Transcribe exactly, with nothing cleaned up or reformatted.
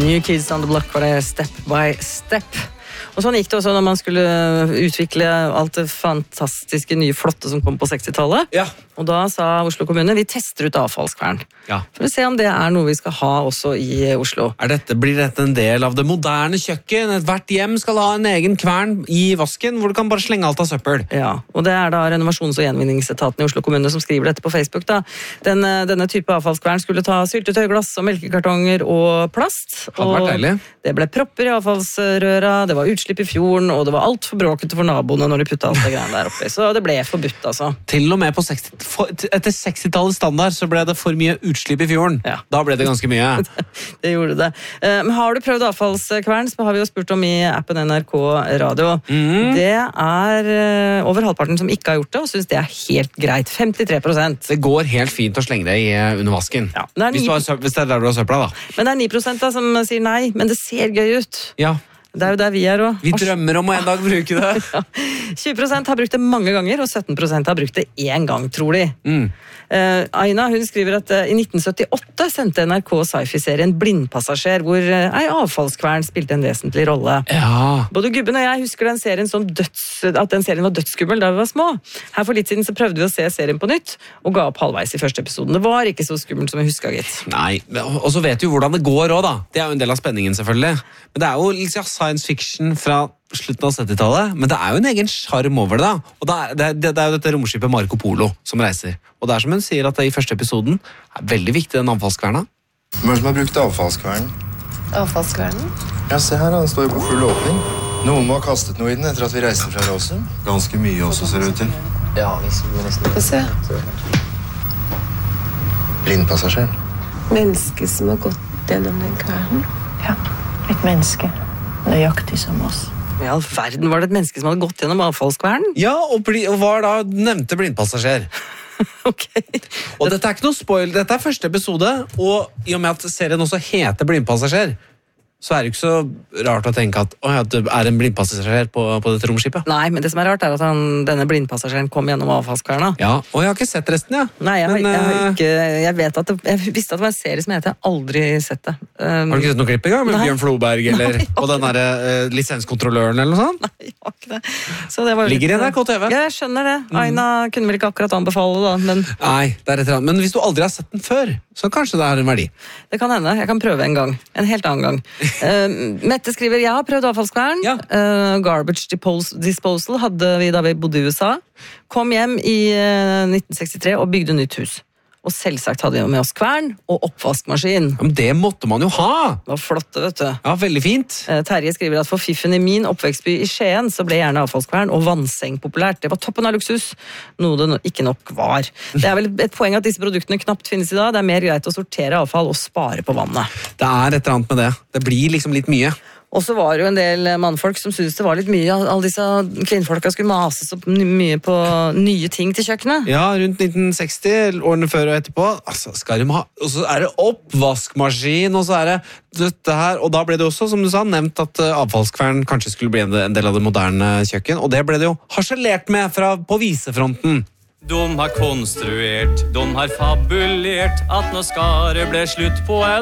New Kids on the Block var det Step by Step. Og sånn gikk det også når man skulle utvikle alt det fantastiske, nye, flotte som kom på sekstitallet. Ja. Og da sa Oslo kommune, vi tester ut avfallskvern. Ja. For å se om det er noe vi skal ha også i Oslo. Er dette, blir dette en del av det moderne kjøkken? Hvert hjem skal ha en egen kvern i vasken, hvor du kan bare slenge alt av søppel. Ja, og det er da Renovasjons- og gjenvinningsetaten i Oslo kommune som skriver dette på Facebook. Da. Den, denne type avfallskvern skulle ta syltetøy, glass og melkekartonger og plast. Hadde vært deilig. Det ble propper i avfallsrøra, det var utslipp i fjorden, og det var alt for bråkete for naboene når de puttet alt det greiene der oppi. Så det ble forbudt, altså. Til og med på seksti, for, etter sekstitallets standard så ble det for mye utslipp i fjorden. Ja. Da ble det ganske mye. Det gjorde det. Men har du prøvd avfallskvern, så har vi jo spurt om i appen N R K Radio. Mm. Det er over halvparten som ikke har gjort det, og synes det er helt greit. femtitre prosent. Det går helt fint å slenge det i under vasken. Ja, det hvis, ni... du har, hvis det er der du har søpla, da. Men det er ni prosent da, som sier nei, men det ser gøy ut. Ja. Det er jo der vi er også. Vi drømmer om å en dag bruke det. Ja. tjue prosent har brukt det mange ganger, og sytten prosent har brukt det én gang, tror de. Mm. Uh, Aina hun skriver at uh, i nitten syttiåtte sendte N R K sci-fi-serien Blindpassasjer, hvor uh, ei avfallskvern spilte en vesentlig rolle. Ja. Både Gubben og jeg husker den serien som døds, at den serien var dødsskummel da vi var små. Her for litt siden så prøvde vi å se serien på nytt, og ga opp halvveis i første episoden. Det var ikke så skummelt som jeg husker, gitt. Nei, og så vet du jo hvordan det går også, da. Det er jo en del av spenningen, selvfølgelig. Men det er jo liksom science fiction fra slutten av syttitallet, men det er jo en egen charm over det, da. Og det er, det, er, det er jo dette romskipet Marco Polo som reiser. Og det er som hun sier at det i første episoden er veldig viktig, den avfallskverna. Hvem er det som har brukt avfallskvernen? Avfallskvernen? Ja, se her, den står jo på full åpning. Noen må ha kastet noe i den etter at vi reiste fra Råsum. Ganske mye også, ser det ut til. Ja, vi må nesten få se. Blindpassasjeren. Menneske som har gått gjennom den kvernen. Ja, et menneske. Nøyaktig som oss. I all verden var det et menneske som hadde gått gjennom avfallskvernen? Ja, og, bli, og var da nevnte blindpassasjer. Ok. Og dette er ikke noe spoil, dette er første episode, og i og med at serien også heter Blindpassasjer, så er det ikke så rart å tenke at, å, ja, det er en blindpassasjer på, på dette romskipet. Nei, men det som er rart er at han, denne blindpassasjeren kom gjennom avfallskverna. Ja, og jeg har ikke sett resten, ja. Nei, jeg, men, har, jeg, har ikke, jeg vet at det, jeg visste at det var en serie som heter, jeg har aldri sett det. Um, har du ikke sett noe klipp i gang med nei. Bjørn Floberg, eller Nei, og den der uh, lisenskontrolløren, eller noe sånt? Nei, jeg har ikke det. Så det var ligger i N R K T V. Ja, jeg skjønner det. Aina mm. kunne vel ikke akkurat anbefale da, men... Nei, det er et eller annet. Men hvis du aldri har sett den før, så kanskje det er en verdi. Det kan hende, jeg kan prøve en gang. En helt annen gang. uh, Mette skriver, jeg har prøvd avfallskvern. Ja. Uh, garbage disposal hadde vi da vi bodde i U S A. Kom hjem i uh, nitten sekstitre og bygde nytt hus. Og selvsagt hadde vi med oss kvern og oppvaskmaskin. Men det måtte man jo ha! Det var flott, vet du. Ja, veldig fint. Uh, Terje skriver at for fiffen i min oppvekstby i Skien så ble gjerne avfallskvern og vannseng populært. Det var toppen av luksus, noe det ikke nok var. Det er vel et poeng at disse produktene knapt finnes i dag. Det er mer greit å sortere avfall og spare på vannet. Det er et eller annet med det. Det blir liksom litt mye. Og så var det jo en del mannfolk som syntes det var litt mye. Alle disse kvinnfolka skulle mases opp mye på nye ting til kjøkkenet. Ja, rundt nitten seksti, årene før og etterpå. Altså, skal de ha... Og så er det oppvaskmaskin, og så er det dette her. Og da ble det også, som du sa, nevnt at avfallskvern kanskje skulle bli en del av det moderne kjøkken. Og det ble det jo harselert med fra, på visefronten. De har konstruert, de har fabulert, at nå skal det ble slutt på en